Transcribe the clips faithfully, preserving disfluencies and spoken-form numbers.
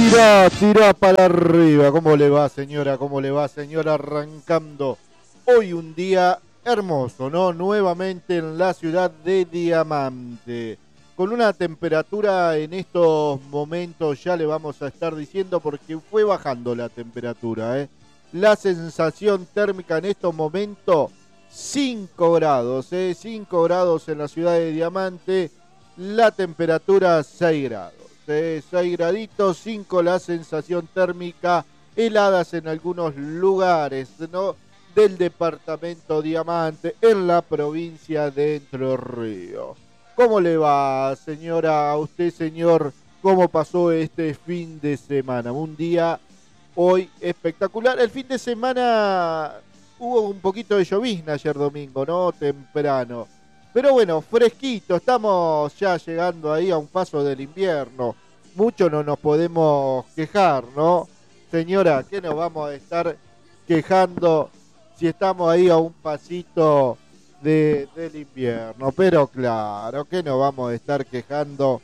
Tirá, tirá para arriba. ¿Cómo le va, señora? ¿Cómo le va, señora? Arrancando hoy un día hermoso, ¿no? Nuevamente en la ciudad de Diamante. Con una temperatura en estos momentos, ya le vamos a estar diciendo porque fue bajando la temperatura, ¿eh? La sensación térmica en estos momentos, cinco grados, ¿eh? cinco grados en la ciudad de Diamante. La temperatura, seis grados. seis graditos, cinco la sensación térmica, heladas en algunos lugares, ¿no? Del departamento Diamante en la provincia de Entre Ríos. ¿Cómo le va, señora? A usted, señor, ¿cómo pasó este fin de semana? Un día hoy espectacular. El fin de semana hubo un poquito de llovizna ayer domingo, ¿no? Temprano. Pero bueno, fresquito, estamos ya llegando ahí a un paso del invierno. Mucho no nos podemos quejar, ¿no? Señora, ¿qué nos vamos a estar quejando si estamos ahí a un pasito de, del invierno? Pero claro, ¿qué nos vamos a estar quejando?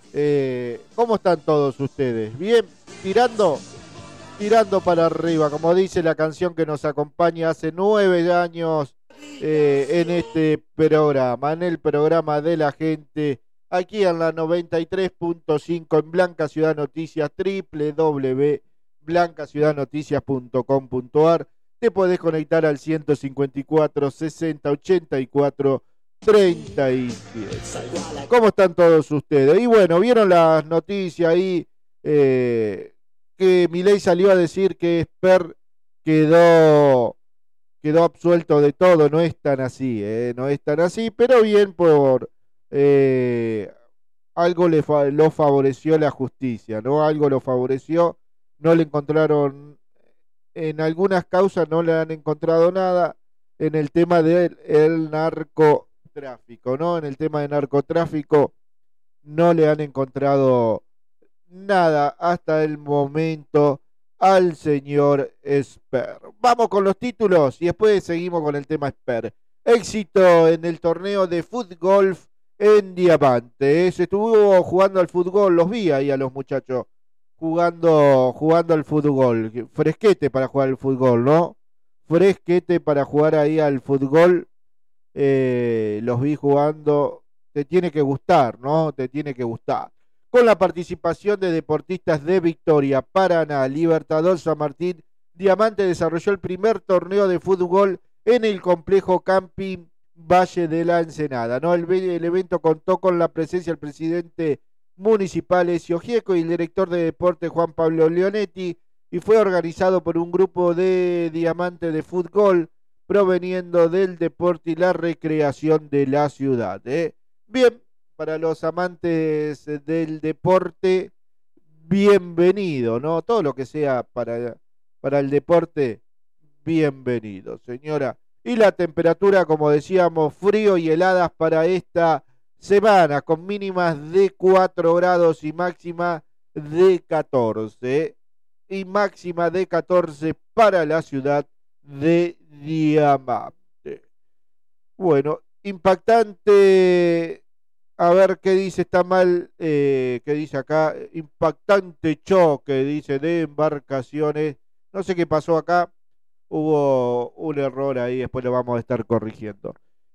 Eh, ¿Cómo están todos ustedes? ¿Bien? ¿Tirando? Tirando para arriba, como dice la canción que nos acompaña hace nueve años. Eh, en este programa, en el programa de la gente, aquí en la noventa y tres punto cinco en Blanca Ciudad Noticias, doble u doble u doble u punto blanca ciudad noticias punto com punto a r. Te podés conectar al ciento cincuenta y cuatro, sesenta, ochenta y cuatro, treinta y siete. ¿Cómo están todos ustedes? Y bueno, vieron las noticias ahí eh, que Milei salió a decir que Esper quedó quedó absuelto de todo. No es tan así, ¿eh? No es tan así, pero bien por eh, algo le fa lo favoreció la justicia, ¿no? Algo lo favoreció, no le encontraron, en algunas causas no le han encontrado nada en el tema del el narcotráfico, ¿no? En el tema de narcotráfico no le han encontrado nada hasta el momento al señor Esper. Vamos con los títulos y después seguimos con el tema Esper. Éxito en el torneo de fútbol en Diamante. Se estuvo jugando al fútbol, los vi ahí a los muchachos jugando, jugando al fútbol. Fresquete para jugar al fútbol, ¿no? Fresquete para jugar ahí al fútbol. Eh, los vi jugando. Te tiene que gustar, ¿no? Te tiene que gustar. Con la participación de deportistas de Victoria, Paraná, Libertador San Martín, Diamante desarrolló el primer torneo de fútbol en el complejo Camping Valle de la Ensenada, ¿no? El, el evento contó con la presencia del presidente municipal Ezio Gieco y el director de deporte Juan Pablo Leonetti, y fue organizado por un grupo de Diamante de fútbol proveniendo del deporte y la recreación de la ciudad, ¿eh? Bien. Para los amantes del deporte, bienvenido, ¿no? Todo lo que sea para, para el deporte, bienvenido, señora. Y la temperatura, como decíamos, frío y heladas para esta semana, con mínimas de cuatro grados y máxima de catorce. Y máxima de catorce para la ciudad de Diamante. Bueno, impactante. A ver qué dice, está mal, eh, qué dice acá, impactante choque, dice, de embarcaciones. No sé qué pasó acá, hubo un error ahí, después lo vamos a estar corrigiendo.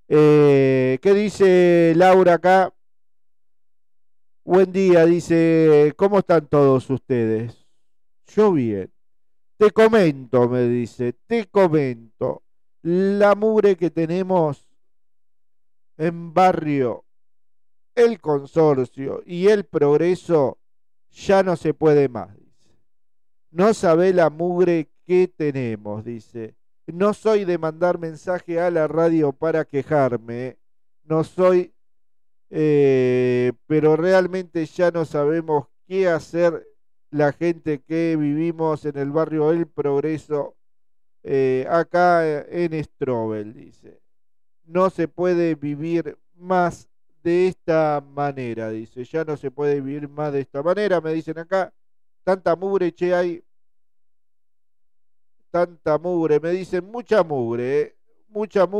Eh, ¿Qué dice Laura acá? Buen día, dice, ¿cómo están todos ustedes? Yo bien. Te comento, me dice, te comento. La mugre que tenemos en barrio El Consorcio y El Progreso ya no se puede más, dice. No sabe la mugre que tenemos, dice. No soy de mandar mensaje a la radio para quejarme, no soy, eh, pero realmente ya no sabemos qué hacer la gente que vivimos en el barrio El Progreso, eh, acá en Strobel, dice. No se puede vivir más de esta manera, dice, ya no se puede vivir más de esta manera, me dicen acá, tanta mugre, che, hay tanta mugre, me dicen mucha mugre, eh, mucha mugre.